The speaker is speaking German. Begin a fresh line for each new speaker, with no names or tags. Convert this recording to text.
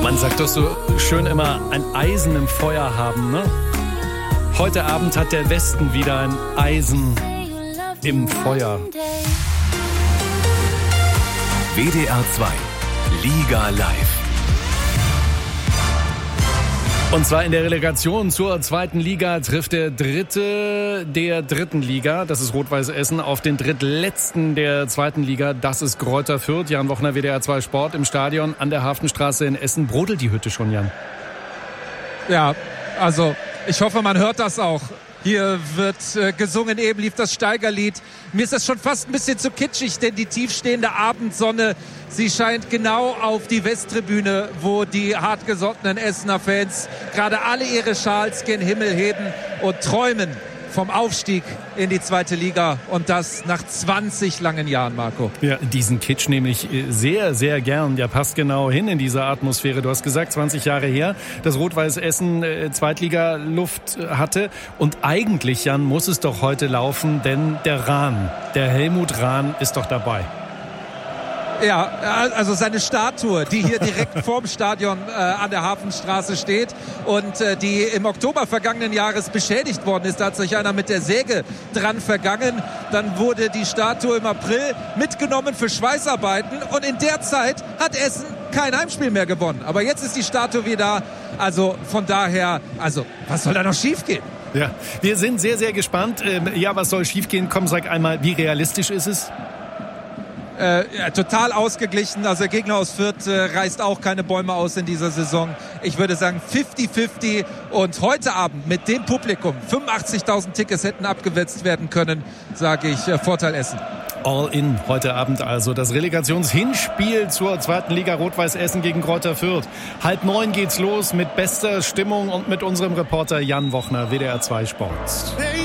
Man sagt doch so schön immer, ein Eisen im Feuer haben, ne? Heute Abend hat der Westen wieder ein Eisen im Feuer.
WDR 2 Liga Live.
Und zwar in der Relegation zur zweiten Liga trifft der Dritte der dritten Liga, das ist Rot-Weiß Essen, auf den Drittletzten der zweiten Liga, das ist Greuther Fürth. Jan Wochner, WDR 2 Sport im Stadion an der Hafenstraße in Essen. Brodelt die Hütte schon, Jan?
Ja, also ich hoffe, man hört das auch. Hier wird gesungen, eben lief das Steigerlied. Mir ist das schon fast ein bisschen zu kitschig, denn die tiefstehende Abendsonne, sie scheint genau auf die Westtribüne, wo die hartgesottenen Essener Fans gerade alle ihre Schals gen Himmel heben und träumen vom Aufstieg in die zweite Liga, und das nach 20 langen Jahren, Marco.
Ja, diesen Kitsch nehme ich sehr, sehr gern. Der passt genau hin in diese Atmosphäre. Du hast gesagt, 20 Jahre her, dass Rot-Weiß Essen Zweitliga-Luft hatte. Und eigentlich, Jan, muss es doch heute laufen, denn der Helmut Rahn ist doch dabei.
Ja, also seine Statue, die hier direkt vorm Stadion an der Hafenstraße steht und die im Oktober vergangenen Jahres beschädigt worden ist. Da hat sich einer mit der Säge dran vergangen. Dann wurde die Statue im April mitgenommen für Schweißarbeiten und in der Zeit hat Essen kein Heimspiel mehr gewonnen. Aber jetzt ist die Statue wieder, also von daher, also was soll da noch schiefgehen?
Ja, wir sind sehr, sehr gespannt. Ja, was soll schiefgehen? Komm, sag einmal, wie realistisch ist es?
Ja, total ausgeglichen. Also der Gegner aus Fürth reißt auch keine Bäume aus in dieser Saison. Ich würde sagen 50-50. Und heute Abend mit dem Publikum, 85.000 Tickets hätten abgewetzt werden können, sage ich, Vorteil Essen.
All in heute Abend also. Das Relegationshinspiel zur zweiten Liga Rot-Weiß Essen gegen Greuther Fürth. 8:30 geht's los mit bester Stimmung und mit unserem Reporter Jan Wochner, WDR 2 Sport.